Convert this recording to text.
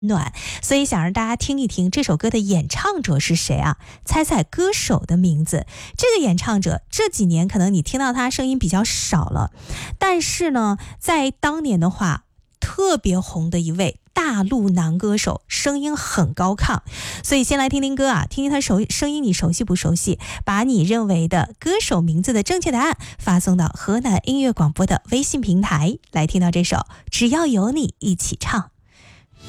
暖，所以想让大家听一听这首歌的演唱者是谁啊？猜猜歌手的名字。这个演唱者这几年可能你听到他声音比较少了，但是呢，在当年的话特别红的一位大陆男歌手，声音很高亢。所以先来听听歌啊，听听他声音你熟悉不熟悉？把你认为的歌手名字的正确答案发送到河南音乐广播的微信平台，来听到这首《只要有你一起唱》。